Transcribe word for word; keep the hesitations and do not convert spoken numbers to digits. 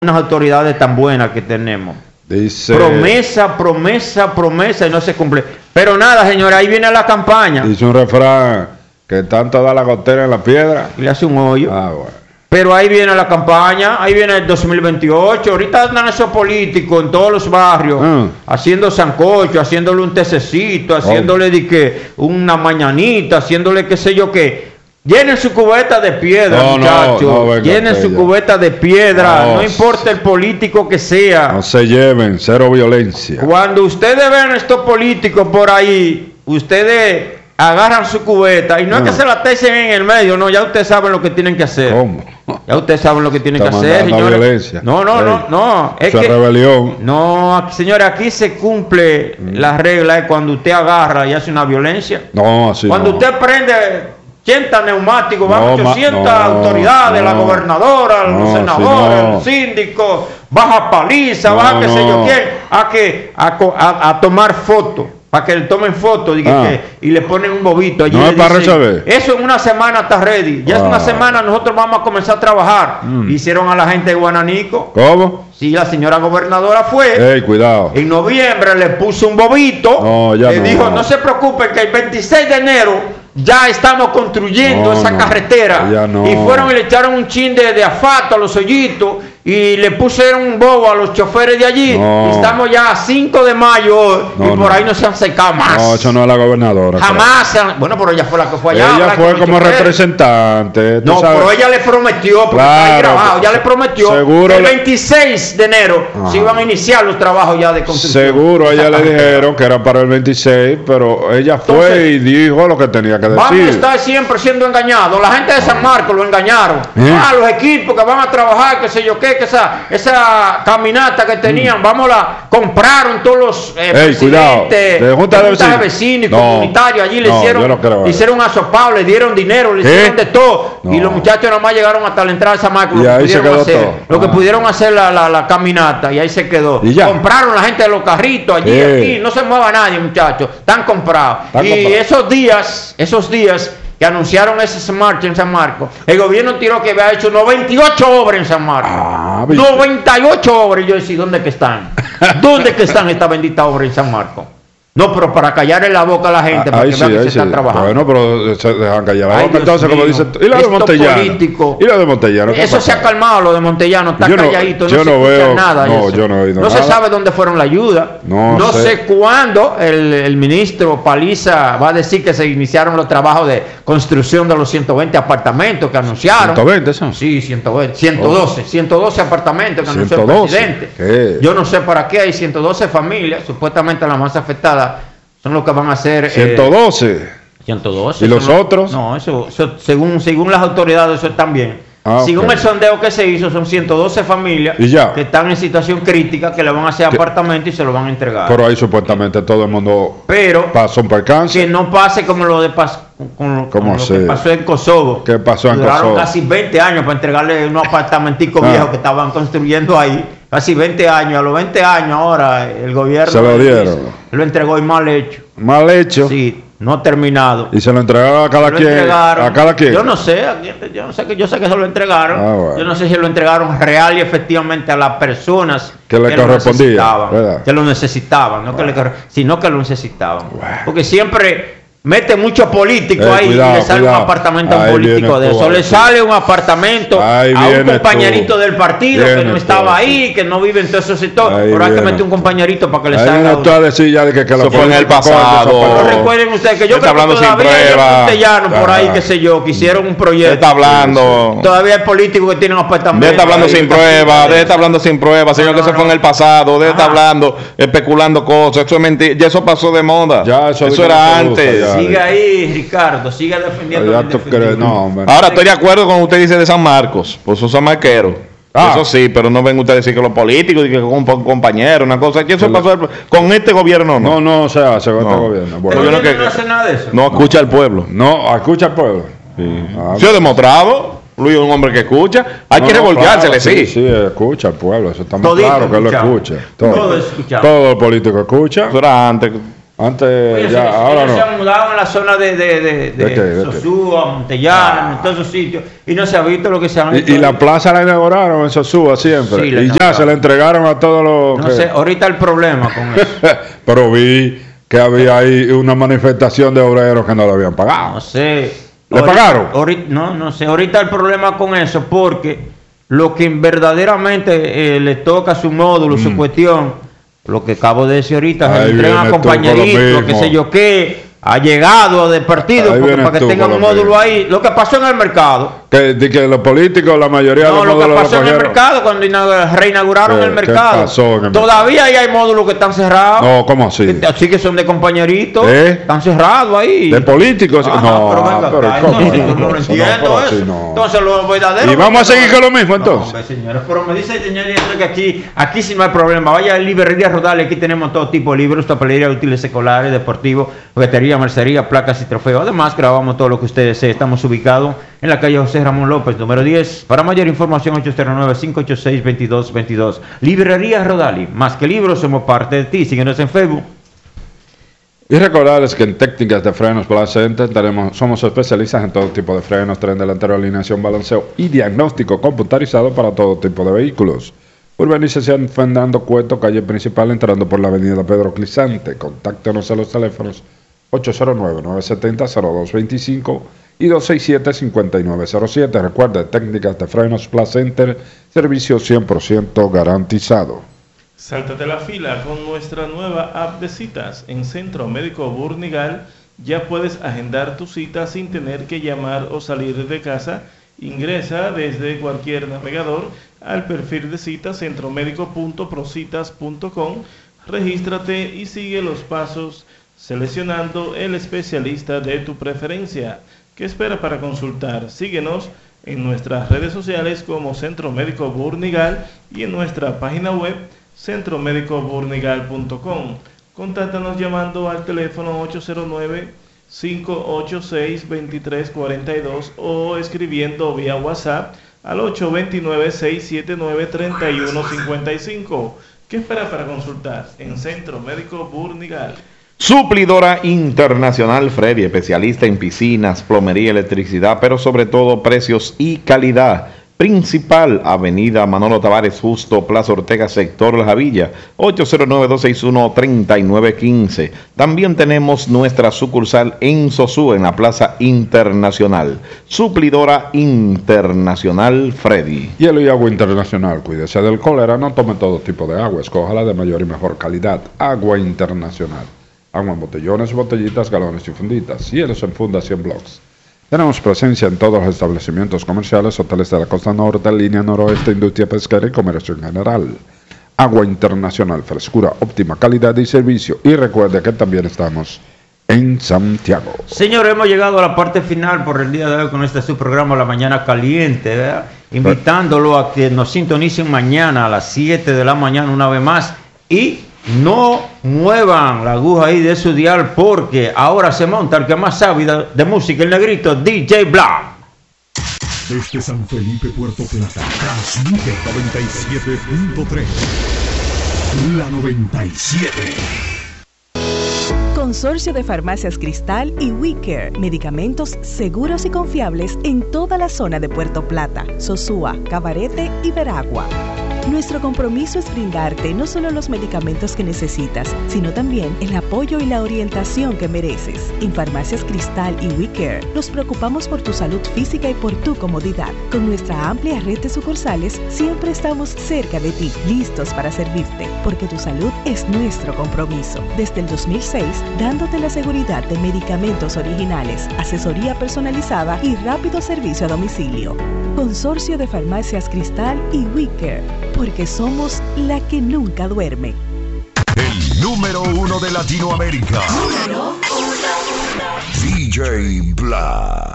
unas autoridades tan buenas que tenemos. Dice, promesa, promesa, promesa y no se cumple. Pero nada, señora, ahí viene la campaña. Dice un refrán que tanto da la gotera en la piedra. Y le hace un hoyo. Ah, bueno. Pero ahí viene la campaña, ahí viene el dos mil veintiocho. Ahorita andan esos políticos en todos los barrios, mm. haciendo sancocho, haciéndole un tececito, haciéndole oh. de que una mañanita, haciéndole qué sé yo qué. Llenen su cubeta de piedra, no, muchachos. No, no, Llenen su cubeta de piedra. No, no importa el político que sea. No se lleven, cero violencia. Cuando ustedes ven estos políticos por ahí, ustedes agarran su cubeta y no, no. es que se la tecen en el medio, no, ya ustedes saben lo que tienen que hacer. ¿Cómo? Ya ustedes saben lo que tienen Está que hacer, señores. Violencia. No, no, Ey, no, no. Es que rebelión. No, señores, aquí se cumple mm. la regla es cuando usted agarra y hace una violencia. No, así Cuando no. usted prende ochenta neumáticos, van no, ochocientas no, autoridades, no, la gobernadora, no, los senadores, sí, no. el síndico, baja paliza, no, baja qué no. sé yo quién, a que a, a, a tomar fotos. Para que le tomen fotos ah. y le ponen un bobito allí. No es para dicen, resolver. eso en una semana está ready. Ya ah. es una semana, nosotros vamos a comenzar a trabajar. Mm. Hicieron a la gente de Guananico. ¿Cómo? Sí, la señora gobernadora fue. Ey, cuidado. En noviembre le puso un bobito. No, ya le no. dijo, no se preocupen que el veintiséis de enero ya estamos construyendo no, esa no, carretera. Ya no. Y fueron y le echaron un chin de, de asfalto a los hoyitos. Y le pusieron un bobo a los choferes de allí. No. Y estamos ya a cinco de mayo no, y por no. ahí no se han secado más. No, eso no es la gobernadora. Jamás se han... Bueno, pero ella fue la que fue allá. Ella fue como representante. No, sabes? pero ella le prometió, porque claro, está ahí grabado, ella le prometió seguro que el le... veintiséis de enero Ajá. se iban a iniciar los trabajos ya de construcción. Seguro a ella le dijeron que era para el veintiséis, pero ella fue Entonces, y dijo lo que tenía que decir. Vamos a estar siempre siendo engañados. La gente de San Marcos lo engañaron. ¿Eh? Ah, los equipos que van a trabajar, qué sé yo qué, que esa, esa caminata que tenían, mm. vamos a compraron todos los eh, Ey, cuidado. de junta de vecinos, vecinos y no, comunitarios. Allí le no, hicieron, no le hicieron un asopado, le dieron dinero, le ¿Eh? hicieron de todo. No. Y los muchachos nada más llegaron hasta la entrada de San Marcos. Y lo ahí que se pudieron quedó hacer, todo. Lo ah. que pudieron hacer la, la, la caminata y ahí se quedó. ¿Y ya? Compraron la gente de los carritos allí, ¿Qué? aquí. No se mueva nadie, muchachos. Están comprados. Están y comprados. esos días, esos días que anunciaron ese marcha en San Marcos, el gobierno tiró que había hecho noventa y ocho obras en San Marcos. Ah, noventa y ocho obras. Y yo decía, ¿dónde que están? ¿Dónde que están estas benditas obras en San Marcos? No, pero para callarle la boca a la gente, ah, para que sí, vean que se sí. están trabajando. Bueno, pero se dejan callar la Ay, boca. Entonces, mío, como dice, ¿y la de Montellano? Político, ¿Y la de Montellano? Eso pasa? se ha calmado, lo de Montellano, está yo no, calladito, no yo se no escucha veo, nada. No, eso. yo no he oído No nada. se sabe dónde fueron la ayuda. No, no sé, sé cuándo el, el ministro Paliza va a decir que se iniciaron los trabajos de construcción de los ciento veinte apartamentos que anunciaron. ¿ciento veinte son? Sí, ciento veinte, ciento doce, oh. ciento doce apartamentos que anunció el presidente. ¿Qué? Yo no sé para qué hay ciento doce familias, supuestamente las más afectadas son los que van a hacer ciento doce. Eh, ciento doce. ¿Y los no, otros? No, eso, eso según según las autoridades eso están bien. Ah, según okay. el sondeo que se hizo son ciento doce familias ¿Y ya? que están en situación crítica, que le van a hacer apartamentos y se lo van a entregar. Pero ahí supuestamente todo el mundo Pero pasó un percance. Que no pase como lo de pas, con, con lo que pasó en Kosovo. ¿Qué pasó en Duraron Kosovo? casi veinte años para entregarle unos apartamenticos ah. viejos que estaban construyendo ahí. Casi veinte años. A los veinte años ahora el gobierno se lo dieron. Lo entregó y mal hecho. Mal hecho. Sí, no terminado. Y se lo entregaron a cada lo quien. Entregaron. A cada quien. Yo no sé, yo no sé que yo sé que se lo entregaron. Ah, bueno. Yo no sé si lo entregaron real y efectivamente a las personas que le que correspondía, lo necesitaban, ¿verdad? que lo necesitaban, no bueno. que le, sino que lo necesitaban. Bueno. Porque siempre mete mucho político eh, ahí cuidado, y le sale cuidado. un apartamento a un ahí político de eso. Le sale un apartamento ahí a un compañerito tú. del partido viene que no estaba tú. ahí, que no vive en todos esos sectores. Ahora hay que meter un compañerito para que le ahí salga. Tú a decir ya de que, que eso fue en el pasado. No recuerden ustedes que yo creo que todavía hay Montellano por ahí, qué sé yo, que hicieron un proyecto. Está hablando. Todavía hay políticos que tienen apartamentos. De está hablando sin prueba, de está hablando sin prueba, señor, que se fue en el pasado, de está hablando, especulando cosas. Eso es mentira. Ya eso pasó de moda. Ya eso, eso era antes. Gusta, Sigue ahí, Ricardo, siga defendiendo. Crees, no, hombre. Ahora estoy de acuerdo con usted dice de San Marcos, pues son sanmarqueros. Ah. Eso sí, pero no ven ustedes decir que los políticos, que con compañeros, una cosa. ¿Quién se pasó el, con este gobierno? No, no, no se hace con no. este gobierno. Bueno, ¿El gobierno no hace nada de eso? No escucha al pueblo. No, escucha al pueblo. Sí. Ah, se ha demostrado. Luis es un hombre que escucha. Hay no, que revolcársele, claro, sí. sí. Sí, escucha al pueblo. Eso está muy Todito claro que escucha. él lo escucha. Todo, todo, escucha. todo el político escucha. Eso era antes. Antes, Oye, ya, ellos, ahora ellos no. se han mudado en la zona de, de, de, de, ¿De qué? ¿De Sosúa, Montellana, Ah. en todos esos sitios, y no se ha visto lo que se han hecho. Y, y la ahí. plaza la inauguraron en Sosúa siempre. Sí, la y ya inauguraron. se la entregaron a todos los. No que- sé, ahorita el problema con eso. Pero vi que había ahí una manifestación de obreros que no lo habían pagado. No sé. ¿Le Ahorita- pagaron? ahorita- no, no sé. Ahorita el problema con eso, porque lo que verdaderamente eh, le toca su módulo, su cuestión, lo que acabo de decir ahorita, Mm. Ahí se le entregan a vienes tú con lo compañeritos, qué mismo. sé yo qué, ha llegado de partido, Ahí porque vienes para que tú tengan con un lo módulo mismo. ahí. Lo que pasó en el mercado. Que, de que los políticos, la mayoría No, de los lo que módulos pasó en el cogieron. mercado cuando inaugura- reinauguraron ¿Qué- el qué mercado. pasó en el mercado? Todavía ahí hay módulos que están cerrados. No, ¿cómo así? Que- Así que son de compañeritos. ¿Eh? Están cerrados ahí. ¿De políticos? Ajá, no, pero venga pero acá, ¿cómo? no, yo no No, lo eso entiendo no, pero así eso. no. Entonces lo verdadero. ¿Y vamos a seguir con lo mismo, entonces? No, hombre, señores, pero me dice el señor director que aquí, aquí sí no hay problema. Vaya a Librería Rodales, aquí tenemos todo tipo de libros, papelería, útiles escolares, deportivos, juguetería, mercería, placas y trofeos. Además, grabamos todo lo que ustedes deseen. Estamos ubicados en la calle José Ramón López, número diez. Para mayor información, ocho cero nueve, cinco ocho seis, dos dos dos dos. Librería Rodali, más que libros, somos parte de ti. Síguenos en Facebook. Y recordarles que en Técnicas de Frenos Plus Center tenemos, somos especialistas en todo tipo de frenos, tren delantero, alineación, balanceo y diagnóstico computarizado para todo tipo de vehículos. Urbanización Fernando Cueto, calle principal, entrando por la avenida Pedro Clisante. Contáctenos a los teléfonos ocho cero nueve, nueve siete cero, cero dos dos cinco y dos seis siete, cinco nueve cero siete. Recuerde, Técnicas de Frenos Plus Center, servicio cien por ciento garantizado. Sáltate la fila con nuestra nueva app de citas en Centro Médico Burnigal. Ya puedes agendar tu cita sin tener que llamar o salir de casa. Ingresa desde cualquier navegador al perfil de citas centromédico punto procitas punto com. Regístrate y sigue los pasos seleccionando el especialista de tu preferencia. ¿Qué espera para consultar? Síguenos en nuestras redes sociales como Centro Médico Burnigal y en nuestra página web centro médico burnigal punto com. Contáctanos llamando al teléfono ocho cero nueve, cinco ocho seis, dos tres cuatro dos o escribiendo vía WhatsApp al ocho dos nueve, seis siete nueve, tres uno cinco cinco. ¿Qué espera para consultar en Centro Médico Burnigal? Suplidora Internacional Freddy, especialista en piscinas, plomería, electricidad, pero sobre todo precios y calidad. Principal, Avenida Manolo Tavares Justo, Plaza Ortega, sector La Javilla, ocho cero nueve, dos seis uno, tres nueve uno cinco. También tenemos nuestra sucursal en Sosúa, en la Plaza Internacional. Suplidora Internacional Freddy. Hielo y agua internacional. Cuídese del cólera, no tome todo tipo de agua. Escójala de mayor y mejor calidad. Agua internacional. Agua en botellones, botellitas, galones y funditas. Hielos en fundas y en blocks. Tenemos presencia en todos los establecimientos comerciales, hoteles de la costa norte, línea noroeste, industria pesquera y comercio en general. Agua internacional, frescura, óptima calidad y servicio. Y recuerde que también estamos en Santiago. Señores, hemos llegado a la parte final por el día de hoy con este su programa La Mañana Caliente, ¿verdad? Invitándolo a que nos sintonicen mañana a las siete de la mañana una vez más y no muevan la aguja ahí de su dial porque ahora se monta el que más sabe de, de música, el negrito D J Black. Desde San Felipe, Puerto Plata, transmite noventa y siete punto tres. La noventa y siete. Consorcio de Farmacias Cristal y WeCare, medicamentos seguros y confiables en toda la zona de Puerto Plata, Sosúa, Cabarete y Veragua. Nuestro compromiso es brindarte no solo los medicamentos que necesitas, sino también el apoyo y la orientación que mereces. En Farmacias Cristal y WeCare nos preocupamos por tu salud física y por tu comodidad. Con nuestra amplia red de sucursales, siempre estamos cerca de ti, listos para servirte, porque tu salud es nuestro compromiso. Desde el dos mil seis, dándote la seguridad de medicamentos originales, asesoría personalizada y rápido servicio a domicilio. Consorcio de Farmacias Cristal y WeCare, porque somos la que nunca duerme. El número uno de Latinoamérica. D J Black.